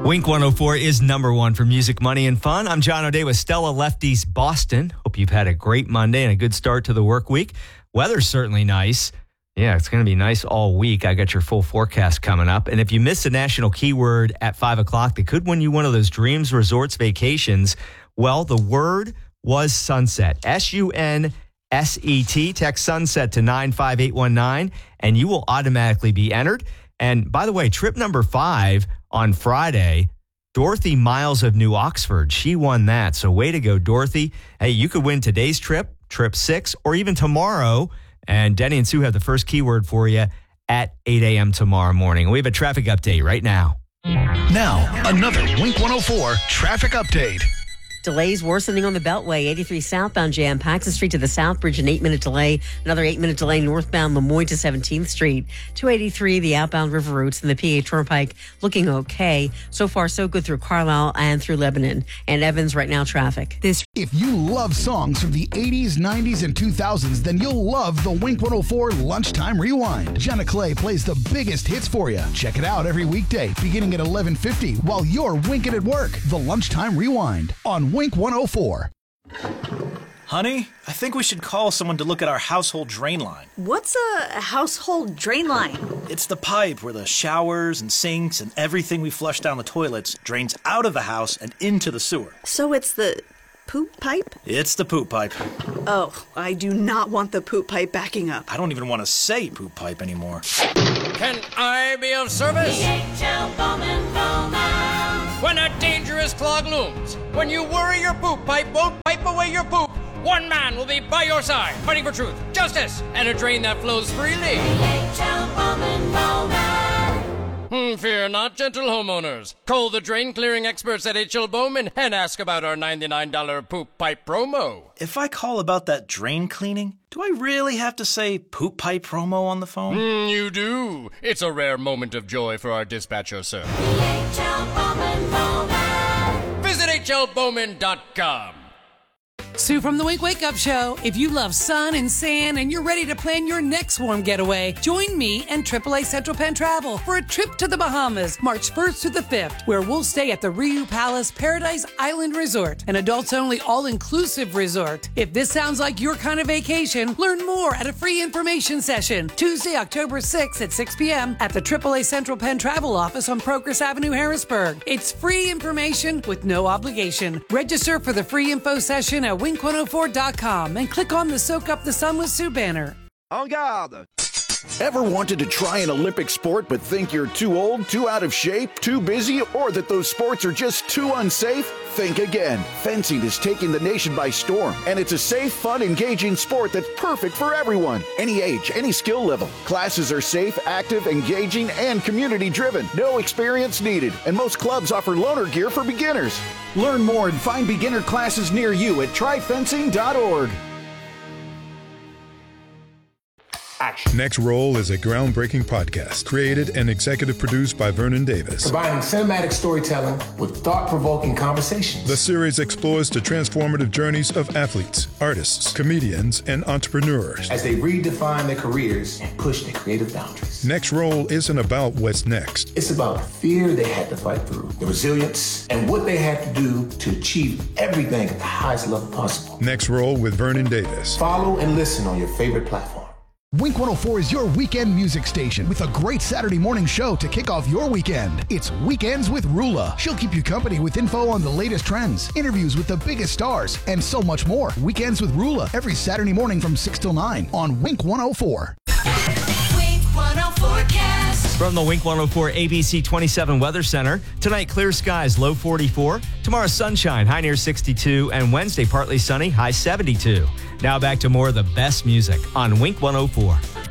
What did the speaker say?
Wink 104 is number one for music, money, and fun. I'm John O'Day with Stella Lefty's Boston. Hope you've had a great Monday and a good start to the work week. Weather's certainly nice. Yeah, it's going to be nice all week. I got your full forecast coming up. And if you miss a national keyword at 5 o'clock that could win you one of those Dreams Resorts vacations, well, the word was sunset. SUNSET. Text sunset to 95819, and you will automatically be entered. And by the way, trip number 5 on Friday, Dorothy Miles of New Oxford, she won that. So way to go, Dorothy. Hey, you could win today's trip, trip 6, or even tomorrow. And Denny and Sue have the first keyword for you at 8 a.m. tomorrow morning. We have a traffic update right now. Now, another Wink 104 traffic update. Delays worsening on the Beltway. 83 southbound jam, Paxton Street to the South Bridge, an 8-minute delay. Another 8-minute delay northbound Lemoyne to 17th Street. 283, the outbound river routes and the PA Turnpike looking okay. So far, so good through Carlisle and through Lebanon. And Evans right now traffic. If you love songs from the 80s, 90s, and 2000s, then you'll love the Wink 104 Lunchtime Rewind. Jenna Clay plays the biggest hits for you. Check it out every weekday, beginning at 11:50 while you're winking at work. The Lunchtime Rewind on Wink 104. Honey, I think we should call someone to look at our household drain line. What's a household drain line? It's the pipe where the showers and sinks and everything we flush down the toilets drains out of the house and into the sewer. So it's the poop pipe? It's the poop pipe. Oh, I do not want the poop pipe backing up. I don't even want to say poop pipe anymore. Can I be of service? DHL Bowman Bowman. When a dangerous clog looms, when you worry your poop pipe won't pipe away your poop, one man will be by your side, fighting for truth, justice, and a drain that flows freely. DHL Bowman Bowman. Fear not, gentle homeowners. Call the drain clearing experts at H.L. Bowman and ask about our $99 poop pipe promo. If I call about that drain cleaning, do I really have to say poop pipe promo on the phone? You do. It's a rare moment of joy for our dispatcher, sir. DHL Bowman Bowman. Visit hlbowman.com. Sue from the Wink Wake Up Show. If you love sun and sand and you're ready to plan your next warm getaway, join me and AAA Central Penn Travel for a trip to the Bahamas, March 1st to the 5th, where we'll stay at the Riu Palace Paradise Island Resort, an adults-only all-inclusive resort. If this sounds like your kind of vacation, learn more at a free information session, Tuesday, October 6th at 6 p.m. at the AAA Central Penn Travel office on Progress Avenue, Harrisburg. It's free information with no obligation. Register for the free info session at wink104.com and click on the Soak Up the Sun with Sue banner. En garde! Ever wanted to try an Olympic sport but think you're too old, too out of shape, too busy, or that those sports are just too unsafe? Think again. Fencing is taking the nation by storm, and it's a safe, fun, engaging sport that's perfect for everyone. Any age, any skill level. Classes are safe, active, engaging, and community-driven. No experience needed, and most clubs offer loaner gear for beginners. Learn more and find beginner classes near you at tryfencing.org. Next Roll is a groundbreaking podcast created and executive produced by Vernon Davis. Combining cinematic storytelling with thought-provoking conversations. The series explores the transformative journeys of athletes, artists, comedians, and entrepreneurs as they redefine their careers and push their creative boundaries. Next Roll isn't about what's next. It's about the fear they had to fight through, the resilience, and what they had to do to achieve everything at the highest level possible. Next Roll with Vernon Davis. Follow and listen on your favorite platform. Wink 104 is your weekend music station with a great Saturday morning show to kick off your weekend. It's Weekends with Rula. She'll keep you company with info on the latest trends, interviews with the biggest stars, and so much more. Weekends with Rula every Saturday morning from 6 till 9 on Wink 104. Wink 104 cast. From the Wink 104 ABC 27 Weather Center, tonight clear skies, low 44. Tomorrow sunshine, high near 62. And Wednesday partly sunny, high 72. Now back to more of the best music on Wink 104.